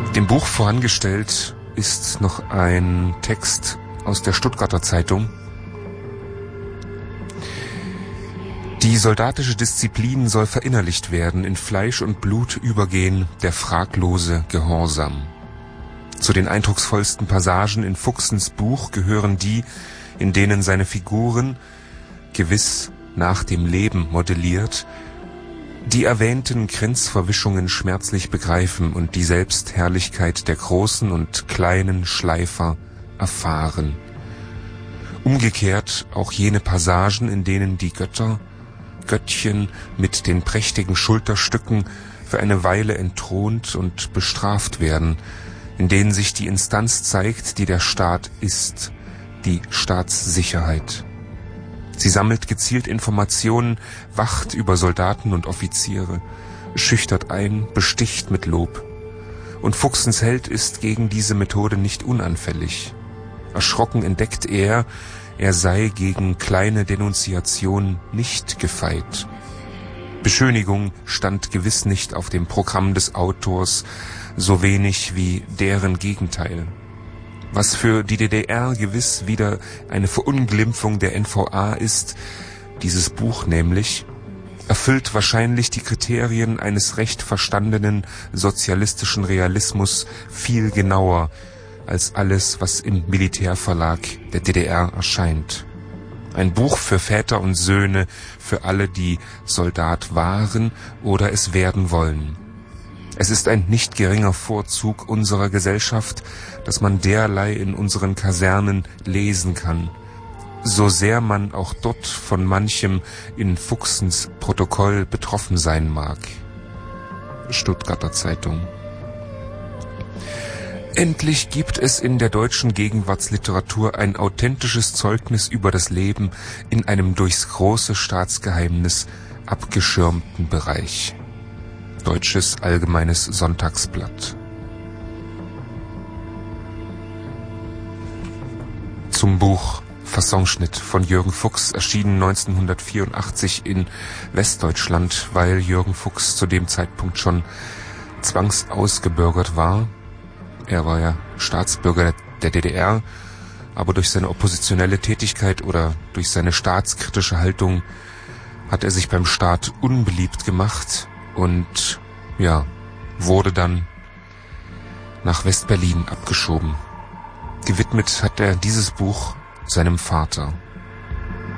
Dem Buch vorangestellt ist noch ein Text aus der Stuttgarter Zeitung. Die soldatische Disziplin soll verinnerlicht werden, in Fleisch und Blut übergehen, der fraglose Gehorsam. Zu den eindrucksvollsten Passagen in Fuchsens Buch gehören die, in denen seine Figuren, gewiss nach dem Leben modelliert, die erwähnten Grenzverwischungen schmerzlich begreifen und die Selbstherrlichkeit der großen und kleinen Schleifer erfahren. Umgekehrt auch jene Passagen, in denen die Göttchen mit den prächtigen Schulterstücken für eine Weile entthront und bestraft werden, in denen sich die Instanz zeigt, die der Staat ist, die Staatssicherheit. Sie sammelt gezielt Informationen, wacht über Soldaten und Offiziere, schüchtert ein, besticht mit Lob. Und Fuchsens Held ist gegen diese Methode nicht unanfällig. Erschrocken entdeckt er sei gegen kleine Denunziation nicht gefeit. Beschönigung stand gewiss nicht auf dem Programm des Autors, so wenig wie deren Gegenteil. Was für die DDR gewiss wieder eine Verunglimpfung der NVA ist, dieses Buch nämlich, erfüllt wahrscheinlich die Kriterien eines recht verstandenen sozialistischen Realismus viel genauer als alles, was im Militärverlag der DDR erscheint. Ein Buch für Väter und Söhne, für alle, die Soldat waren oder es werden wollen. Es ist ein nicht geringer Vorzug unserer Gesellschaft, dass man derlei in unseren Kasernen lesen kann, so sehr man auch dort von manchem in Fuchsens Protokoll betroffen sein mag. Stuttgarter Zeitung. Endlich gibt es in der deutschen Gegenwartsliteratur ein authentisches Zeugnis über das Leben in einem durchs große Staatsgeheimnis abgeschirmten Bereich. Deutsches Allgemeines Sonntagsblatt. Zum Buch Fassonschnitt von Jürgen Fuchs, erschienen 1984 in Westdeutschland, weil Jürgen Fuchs zu dem Zeitpunkt schon zwangsausgebürgert war. Er war ja Staatsbürger der DDR, aber durch seine oppositionelle Tätigkeit oder durch seine staatskritische Haltung hat er sich beim Staat unbeliebt gemacht und wurde dann nach West-Berlin abgeschoben. Gewidmet hat er dieses Buch seinem Vater.